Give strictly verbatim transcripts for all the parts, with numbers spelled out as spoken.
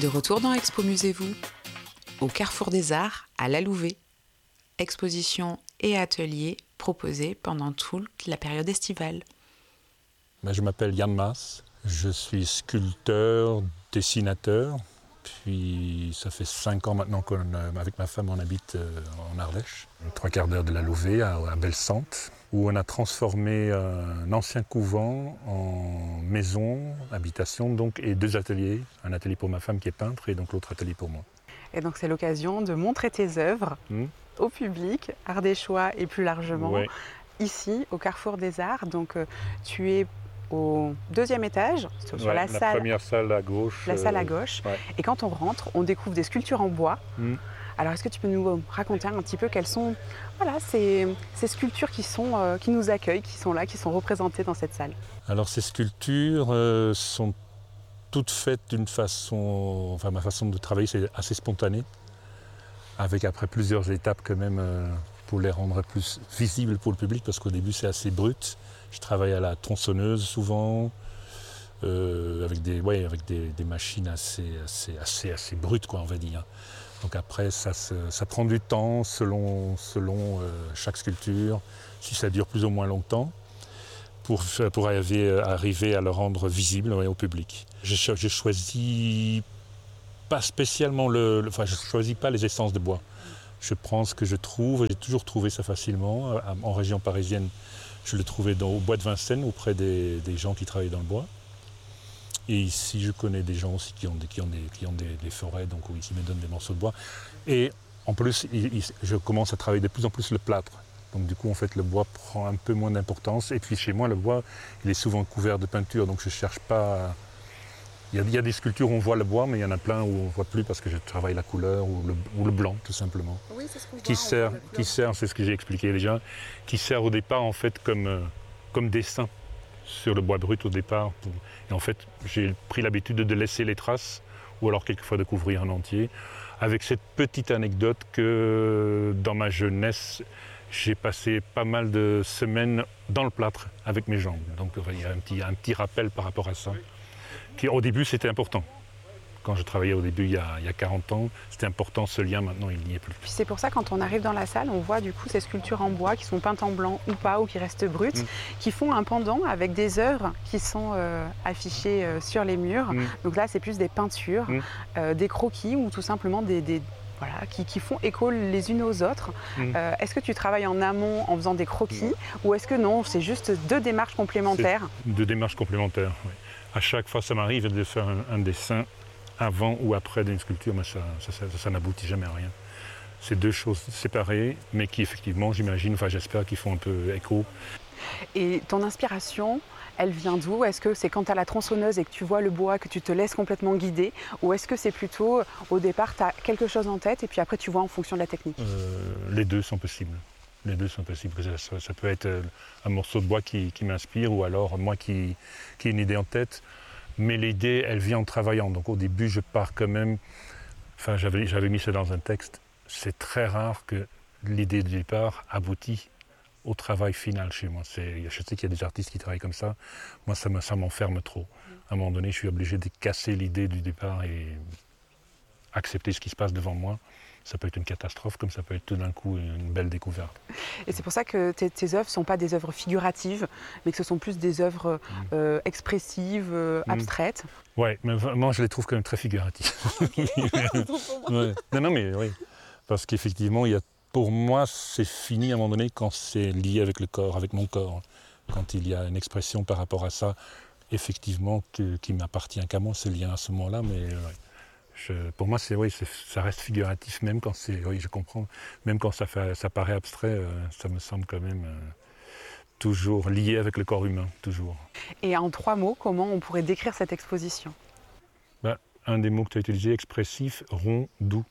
De retour dans Expo Musez-vous, au Carrefour des Arts, à La Louvet. Exposition et ateliers proposés pendant toute la période estivale. Je m'appelle Yann Maas, je suis sculpteur, dessinateur. Puis ça fait cinq ans maintenant qu'avec ma femme on habite en Ardèche, trois quarts d'heure de La Louvet, à, à Belsantes, où on a transformé un ancien couvent en maison, habitation, donc, et deux ateliers. Un atelier pour ma femme qui est peintre et donc l'autre atelier pour moi. Et donc c'est l'occasion de montrer tes œuvres mmh. au public, ardéchois et plus largement, ouais. ici au Carrefour des Arts. Donc euh, tu es au deuxième étage, sur ouais, la, la salle, première salle à gauche. La salle à gauche. Euh, ouais. Et quand on rentre, on découvre des sculptures en bois. Mmh. Alors est-ce que tu peux nous raconter un petit peu quelles sont voilà, ces, ces sculptures qui, sont, euh, qui nous accueillent, qui sont là, qui sont représentées dans cette salle? Alors ces sculptures euh, sont toutes faites d'une façon, enfin ma façon de travailler c'est assez spontané, avec après plusieurs étapes quand même euh, pour les rendre plus visibles pour le public, parce qu'au début c'est assez brut. Je travaille à la tronçonneuse souvent, euh, avec des, ouais, avec des, des machines assez, assez, assez, assez brutes, quoi, on va dire. Donc après, ça, ça prend du temps selon, selon euh, chaque sculpture, si ça dure plus ou moins longtemps, pour, pour arriver, arriver à le rendre visible ouais, au public. Je, je choisis pas spécialement le, le, enfin, je choisis pas les essences de bois. Je prends ce que je trouve, j'ai toujours trouvé ça facilement. En région parisienne, je le trouvais dans, au bois de Vincennes, auprès des, des gens qui travaillent dans le bois. Et ici, je connais des gens aussi qui ont des, qui ont des, qui ont des, des forêts, donc oui, qui me donnent des morceaux de bois. Et en plus, il, il, je commence à travailler de plus en plus le plâtre. Donc du coup, en fait, le bois prend un peu moins d'importance. Et puis chez moi, le bois, il est souvent couvert de peinture, donc je ne cherche pas... Il y, a, il y a des sculptures où on voit le bois, mais il y en a plein où on ne voit plus parce que je travaille la couleur ou le, ou le blanc, tout simplement. Oui, c'est ce qu'on qui voit, sert, qui sert, c'est ce que j'ai expliqué déjà, qui sert au départ en fait comme, euh, comme dessin sur le bois brut au départ. Pour... Et en fait, j'ai pris l'habitude de laisser les traces, ou alors quelquefois de couvrir en entier, avec cette petite anecdote que dans ma jeunesse, j'ai passé pas mal de semaines dans le plâtre avec mes jambes. Donc il y a un petit, un petit rappel par rapport à ça. Qui, au début, c'était important. Quand je travaillais au début, il y a, il y a quarante ans, c'était important, ce lien, maintenant, il n'y est plus. Puis c'est pour ça, quand on arrive dans la salle, on voit du coup ces sculptures en bois qui sont peintes en blanc ou pas, ou qui restent brutes, mmh. qui font un pendant avec des œuvres qui sont euh, affichées euh, sur les murs. Mmh. Donc là, c'est plus des peintures, mmh. euh, des croquis ou tout simplement des... des Voilà, qui, qui font écho les unes aux autres. Mmh. Euh, est-ce que tu travailles en amont en faisant des croquis mmh. ou est-ce que non, c'est juste deux démarches complémentaires? Deux démarches complémentaires, oui. À chaque fois, ça m'arrive de faire un, un dessin avant ou après d'une sculpture, mais ça, ça, ça, ça, ça n'aboutit jamais à rien. C'est deux choses séparées, mais qui effectivement, j'imagine, enfin j'espère, qu'ils font un peu écho. Et ton inspiration, elle vient d'où? Est-ce que c'est quand tu as la tronçonneuse et que tu vois le bois que tu te laisses complètement guider? Ou est-ce que c'est plutôt, au départ, tu as quelque chose en tête et puis après tu vois en fonction de la technique? euh, Les deux sont possibles. Les deux sont possibles. Ça, ça peut être un morceau de bois qui, qui m'inspire ou alors moi qui, qui ai une idée en tête. Mais l'idée, elle vient en travaillant. Donc au début, je pars quand même... Enfin, j'avais, j'avais mis ça dans un texte. C'est très rare que l'idée du départ aboutit au travail final chez moi. C'est, je sais qu'il y a des artistes qui travaillent comme ça. Moi, ça, me, ça m'enferme trop. À un moment donné, je suis obligé de casser l'idée du départ et accepter ce qui se passe devant moi. Ça peut être une catastrophe, comme ça peut être tout d'un coup une belle découverte. Et c'est pour ça que tes, tes œuvres ne sont pas des œuvres figuratives, mais que ce sont plus des œuvres mmh. euh, expressives, euh, mmh. abstraites. Oui, mais moi je les trouve quand même très figuratives. Okay. ouais. Non, non, mais oui. Parce qu'effectivement, il y a, pour moi, c'est fini à un moment donné quand c'est lié avec le corps, avec mon corps. Quand il y a une expression par rapport à ça, effectivement, que, qui m'appartient qu'à moi, c'est lié à ce moment-là, mais... Ouais. Je, pour moi, c'est, oui, c'est, ça reste figuratif, même quand c'est, oui, je comprends, même quand ça, fait, ça paraît abstrait, euh, ça me semble quand même euh, toujours lié avec le corps humain, toujours. Et en trois mots, comment on pourrait décrire cette exposition? Ben, un des mots que tu as utilisé, expressif, rond, doux.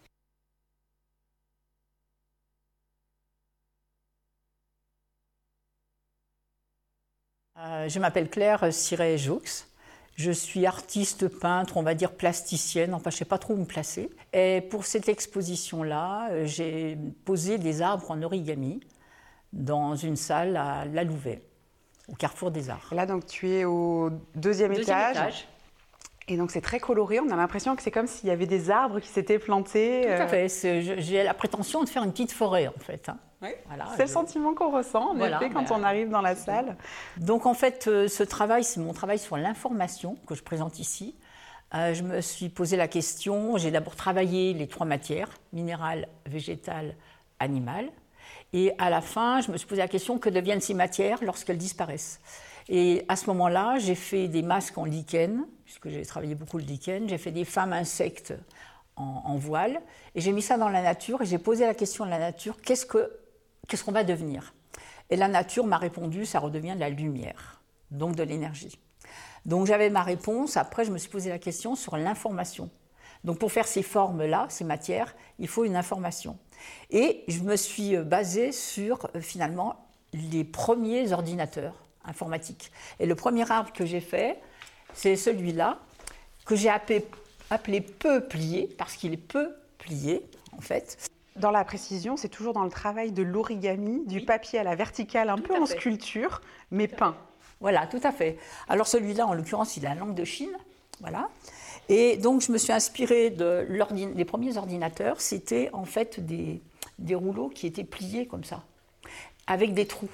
Euh, je m'appelle Claire Siret-Joux. Je suis artiste, peintre, on va dire plasticienne, enfin je ne sais pas trop où me placer. Et pour cette exposition-là, j'ai posé des arbres en origami dans une salle à La Louvet, au Carrefour des Arts. Là donc tu es au deuxième, deuxième étage. étage. Et donc c'est très coloré, on a l'impression que c'est comme s'il y avait des arbres qui s'étaient plantés. Tout à fait, c'est, j'ai la prétention de faire une petite forêt en fait. Hein. Oui. Voilà, c'est je... le sentiment qu'on ressent en voilà, effet quand ben, on arrive dans la salle. Donc en fait, ce travail, c'est mon travail sur l'information que je présente ici. Euh, je me suis posé la question, j'ai d'abord travaillé les trois matières, minérale, végétale, animale. Et à la fin, je me suis posé la question, que deviennent ces matières lorsqu'elles disparaissent ? Et à ce moment-là, j'ai fait des masques en lichen, puisque j'ai travaillé beaucoup le lichen, j'ai fait des femmes insectes en, en voile, et j'ai mis ça dans la nature, et j'ai posé la question à la nature, qu'est-ce, que, qu'est-ce qu'on va devenir ? Et la nature m'a répondu, ça redevient de la lumière, donc de l'énergie. Donc j'avais ma réponse, après je me suis posé la question sur l'information. Donc pour faire ces formes-là, ces matières, il faut une information. Et je me suis basée sur, finalement, les premiers ordinateurs informatique. Et le premier arbre que j'ai fait, c'est celui-là, que j'ai appelé, appelé peu plié, parce qu'il est peu plié, en fait. Dans la précision, c'est toujours dans le travail de l'origami, du oui. papier à la verticale, un tout peu en fait. Sculpture, mais tout peint. Voilà, tout à fait. Alors celui-là, en l'occurrence, il a la langue de Chine, voilà. Et donc, je me suis inspirée de l'ordin... les premiers ordinateurs, c'était en fait des, des rouleaux qui étaient pliés comme ça, avec des trous.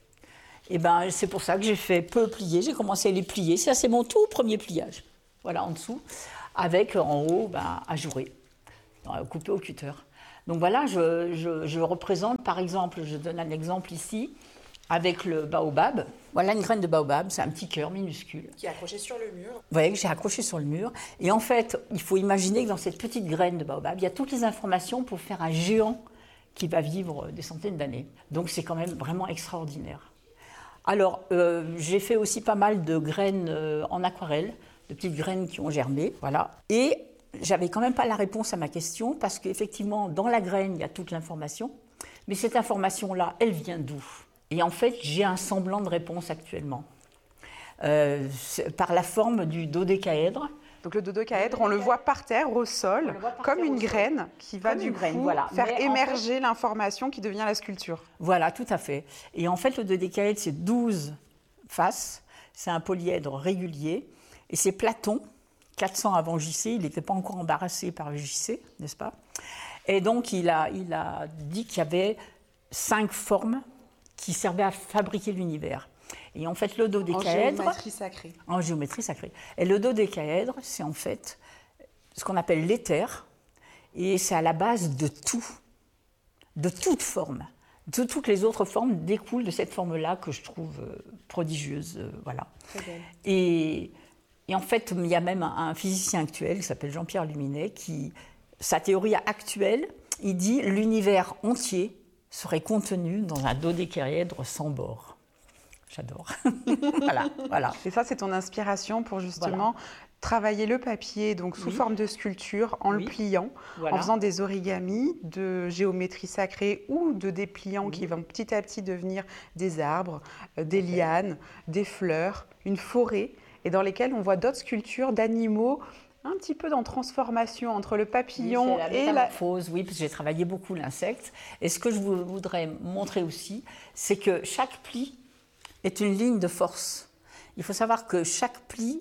Et ben, c'est pour ça que j'ai fait peu plier, j'ai commencé à les plier. Ça, c'est mon tout premier pliage. Voilà, en dessous, avec en haut, ben, ajouré, coupé au cutter. Donc voilà, je, je, je représente, par exemple, je donne un exemple ici, avec le baobab. Voilà une graine de baobab, c'est un petit cœur minuscule. Qui est accroché sur le mur. Vous voyez que j'ai accroché sur le mur. Et en fait, il faut imaginer que dans cette petite graine de baobab, il y a toutes les informations pour faire un géant qui va vivre des centaines d'années. Donc c'est quand même vraiment extraordinaire. Alors, euh, j'ai fait aussi pas mal de graines euh, en aquarelle, de petites graines qui ont germé, voilà. Et j'avais quand même pas la réponse à ma question, parce qu'effectivement, dans la graine, il y a toute l'information, mais cette information-là, elle vient d'où ? Et en fait, j'ai un semblant de réponse actuellement, euh, par la forme du dodécaèdre. Donc le dodécaèdre, on le voit par terre, au sol, par comme terre une graine sol. Qui va comme du graine, coup voilà. faire Mais émerger en fait, l'information qui devient la sculpture. Voilà, tout à fait. Et en fait, le dodécaèdre, c'est douze faces, c'est un polyèdre régulier, et c'est Platon, quatre cents avant J C, il n'était pas encore embarrassé par J C, n'est-ce pas ? Et donc, il a, il a dit qu'il y avait cinq formes qui servaient à fabriquer l'univers. Et en fait, le dodécaèdre... En géométrie sacrée. En géométrie sacrée. Et le dodécaèdre, c'est en fait ce qu'on appelle l'éther, et c'est à la base de tout, de toute forme. De toutes les autres formes découlent de cette forme-là que je trouve euh, prodigieuse. Euh, voilà. Très belle. Et, et en fait, il y a même un, un physicien actuel qui s'appelle Jean-Pierre Luminet, qui, sa théorie actuelle, il dit « l'univers entier serait contenu dans un dodécaèdre sans bord ». J'adore. voilà, voilà. Et ça, c'est ton inspiration pour justement voilà. travailler le papier donc sous oui. forme de sculpture, en oui. le pliant, voilà. en faisant des origamis de géométrie sacrée ou de dépliants oui. qui vont petit à petit devenir des arbres, euh, des okay. lianes, des fleurs, une forêt, et dans lesquelles on voit d'autres sculptures d'animaux un petit peu en transformation entre le papillon oui, la et la... métamorphose, oui, parce que j'ai travaillé beaucoup l'insecte. Et ce que je voudrais montrer aussi, c'est que chaque pli est une ligne de force. Il faut savoir que chaque pli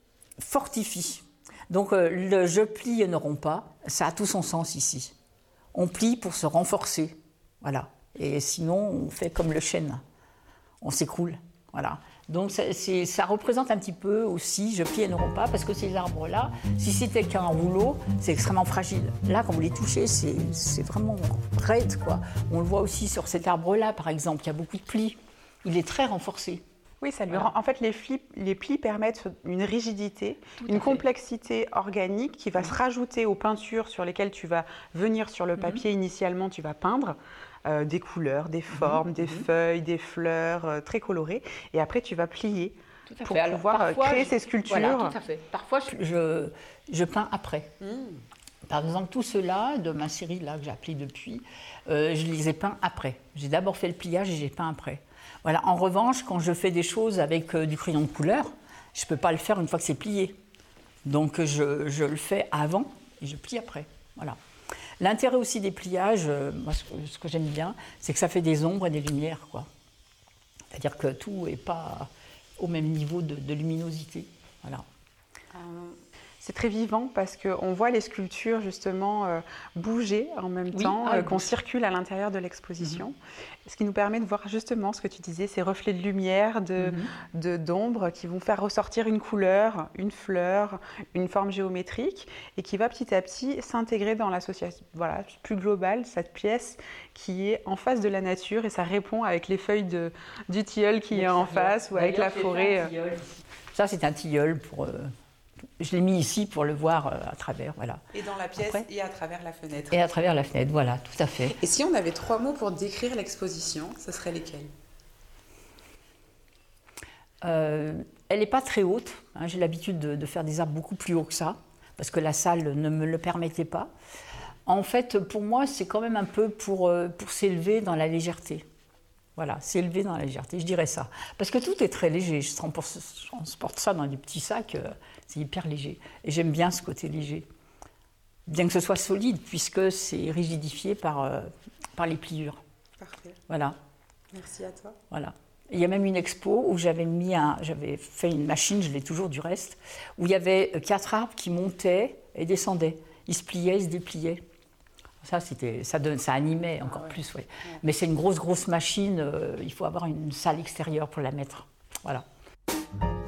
fortifie. Donc euh, le « je plie et ne romps pas », ça a tout son sens ici. On plie pour se renforcer, voilà. Et sinon, on fait comme le chêne, on s'écroule, voilà. Donc c'est, c'est, ça représente un petit peu aussi « je plie et ne romps pas », parce que ces arbres-là, si c'était qu'un rouleau, c'est extrêmement fragile. Là, quand vous les touchez, c'est, c'est vraiment raide, quoi. On le voit aussi sur cet arbre-là, par exemple, il y a beaucoup de plis. Il est très renforcé. Oui, ça lui voilà. rend... En fait, les, flis, les plis permettent une rigidité, Tout une complexité organique qui va mmh. se rajouter aux peintures sur lesquelles tu vas venir sur le papier. Mmh. Initialement, tu vas peindre euh, des couleurs, des formes, mmh. des mmh. feuilles, des fleurs euh, très colorées. Et après, tu vas plier pour fait. pouvoir Alors, créer je... ces sculptures. Voilà, tout à fait. Parfois, je, je, je peins après. Mmh. Par exemple, tout ceux-là, de ma série là, que j'ai appelée depuis, euh, je les ai peints après. J'ai d'abord fait le pliage et j'ai peint après. Voilà. En revanche, quand je fais des choses avec euh, du crayon de couleur, je ne peux pas le faire une fois que c'est plié. Donc je, je le fais avant et je plie après. Voilà. L'intérêt aussi des pliages, euh, moi, ce que, ce que j'aime bien, c'est que ça fait des ombres et des lumières, quoi. C'est-à-dire que tout n'est pas au même niveau de, de luminosité. Voilà. Euh... c'est très vivant parce qu'on voit les sculptures justement euh, bouger en même oui, temps, ah, euh, qu'on circule à l'intérieur de l'exposition. Mm-hmm. Ce qui nous permet de voir justement ce que tu disais, ces reflets de lumière, de, mm-hmm. de, d'ombre qui vont faire ressortir une couleur, une fleur, une forme géométrique et qui va petit à petit s'intégrer dans l'association voilà, plus globale, cette pièce qui est en face de la nature et ça répond avec les feuilles de, du tilleul qui est en face ou avec la forêt. Ça, c'est un tilleul pour... Euh... Je l'ai mis ici pour le voir à travers, voilà. Et dans la pièce Après, et à travers la fenêtre. Et à travers la fenêtre, voilà, tout à fait. Et si on avait trois mots pour décrire l'exposition, ce seraient lesquels? euh, Elle n'est pas très haute. Hein, j'ai l'habitude de, de faire des arbres beaucoup plus hauts que ça, parce que la salle ne me le permettait pas. En fait, pour moi, c'est quand même un peu pour, pour s'élever dans la légèreté. Voilà, s'élever dans la légèreté, je dirais ça. Parce que tout est très léger. Je transporte ça dans des petits sacs, c'est hyper léger. Et j'aime bien ce côté léger. Bien que ce soit solide, puisque c'est rigidifié par, euh, par les pliures. Parfait. Voilà. Merci à toi. Voilà. Et il y a même une expo où j'avais mis un, j'avais fait une machine, je l'ai toujours du reste, où il y avait quatre arbres qui montaient et descendaient. Ils se pliaient, ils se dépliaient. Ça, c'était, ça, donne, ça animait encore ah ouais. plus, ouais. Ouais. Mais c'est une grosse, grosse machine. Euh, il faut avoir une salle extérieure pour la mettre. Voilà.